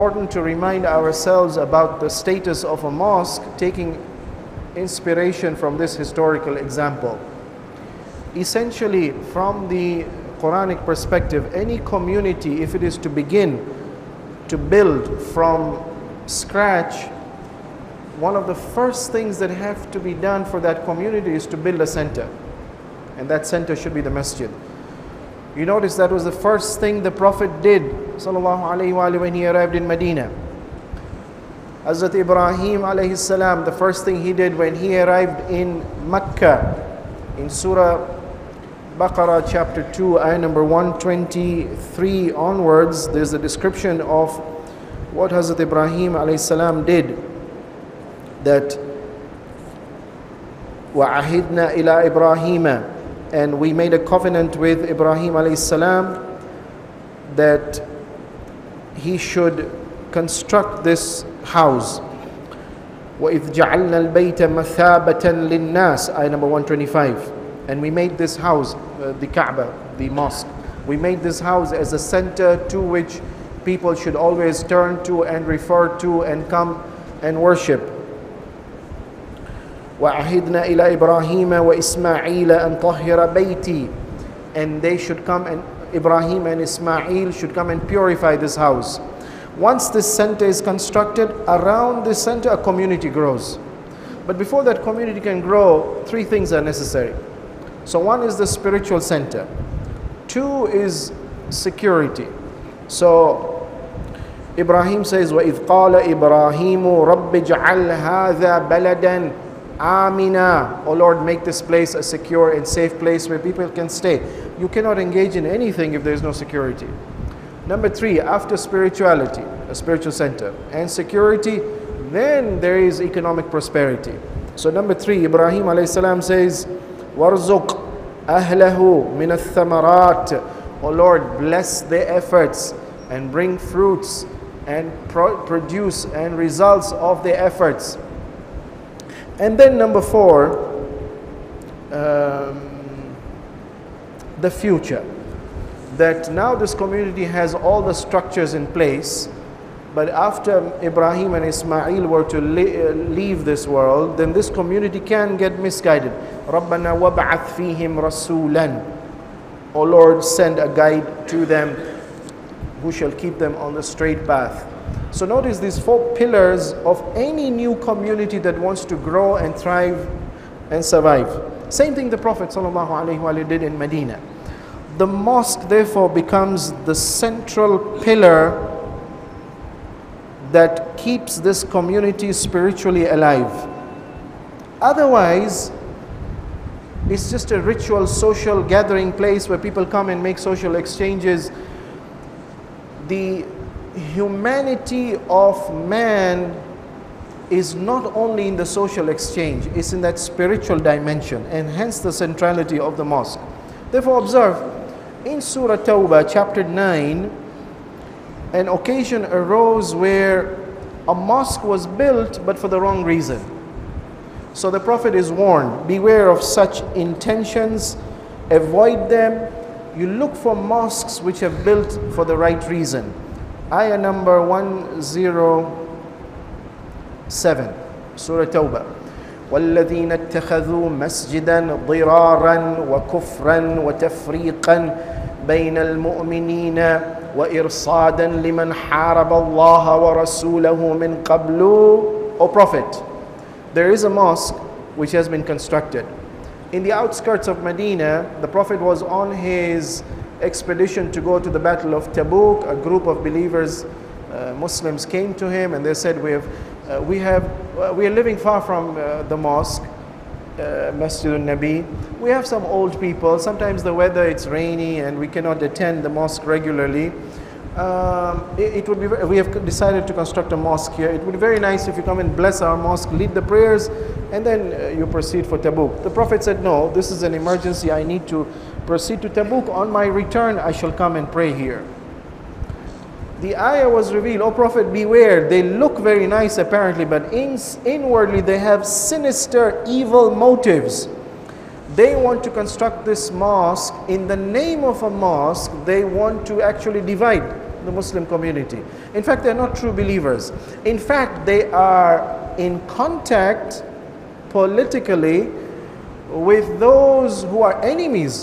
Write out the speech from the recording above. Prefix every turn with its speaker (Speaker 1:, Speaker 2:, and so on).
Speaker 1: Important to remind ourselves about the status of a mosque, taking inspiration from this historical example. Essentially, from the Quranic perspective, any community, if it is to begin to build from scratch, one of the first things that have to be done for that community is to build a center. And that center should be the masjid. You notice that was the first thing the Prophet did, sallallahu alaihi wasallam, when he arrived in Medina. Hazrat Ibrahim alayhi salam, the first thing he did when he arrived in Mecca, in Surah Baqarah chapter 2, ayah number 123 onwards, there's a description of what Hazrat Ibrahim alayhi salam did. That وَعَهِدْنَا إِلَىٰ إِبْرَاهِيمَ, and we made a covenant with Ibrahim alayhi salam that he should construct this house. وَإِذْ جَعَلْنَا الْبَيْتَ مَثَابَةً لِلنَّاسِ, ayah number 125. And we made this house, the Kaaba, the mosque, we made this house as a center to which people should always turn to and refer to and come and worship. وَعَهِدْنَا إِلَىٰ إِبْرَاهِيمَ وَإِسْمَاعِيلَ أَن طَهِّرَ بَيْتِي, and they should come, and Ibrahim and Ismail should come and purify this house. Once this center is constructed, around this center a community grows. But before that community can grow, three things are necessary. So one is the spiritual center. Two is security. So Ibrahim says, وَإِذْ قَالَ إِبْرَاهِيمُ رَبِّ اجْعَلْ هَذَا بَلَدًا Amina, O Lord, make this place a secure and safe place where people can stay. You cannot engage in anything if there is no security. Number three, after spirituality, a spiritual center, and security, then there is economic prosperity. So number three, Ibrahim alayhi salam says, وَارْزُقْ أَهْلَهُ مِنَ الثَّمَرَاتِ, O Lord, bless their efforts and bring fruits and produce and results of their efforts. And then number four, the future. That now this community has all the structures in place, but after Ibrahim and Ismail were to leave this world, then this community can get misguided. رَبَّنَا وَبَعَثْ فِيهِمْ رَسُولًا, O Lord, send a guide to them who shall keep them on the straight path. So notice these four pillars of any new community that wants to grow and thrive and survive. Same thing the Prophet ﷺ did in Medina. The mosque therefore becomes the central pillar that keeps this community spiritually alive. Otherwise, it's just a ritual social gathering place where people come and make social exchanges. The humanity of man is not only in the social exchange, it's in that spiritual dimension, and hence the centrality of the mosque. Therefore observe, in Surah Tawbah chapter 9, an occasion arose where a mosque was built but for the wrong reason. So the Prophet is warned, beware of such intentions, avoid them. You look for mosques which are built for the right reason. Ayah number 107, Surah Tawbah. وَالَّذِينَ اتَّخَذُوا مَسْجِدًا ضِرَارًا وَكُفْرًا وَتَفْرِيقًا بَيْنَ الْمُؤْمِنِينَ وَإِرْصَادًا لِمَنْ حَارَبَ اللَّهَ وَرَسُولَهُ مِنْ قَبْلُ. O Prophet, there is a mosque which has been constructed. In the outskirts of Medina, the Prophet was on his expedition to go to the Battle of Tabuk. A group of believers, Muslims, came to him and they said, we are living far from the mosque, Masjid al-Nabi. We have some old people. Sometimes the weather, it's rainy and we cannot attend the mosque regularly. We have decided to construct a mosque here. It would be very nice if you come and bless our mosque, lead the prayers, and then you proceed for Tabuk. The Prophet said, no, this is an emergency. I need to proceed to Tabuk. On my return, I shall come and pray here. The ayah was revealed, O Prophet, beware. They look very nice apparently, but inwardly they have sinister, evil motives. They want to construct this mosque. In the name of a mosque, they want to actually divide. the Muslim community. In fact, they're not true believers. In fact, they are in contact politically with those who are enemies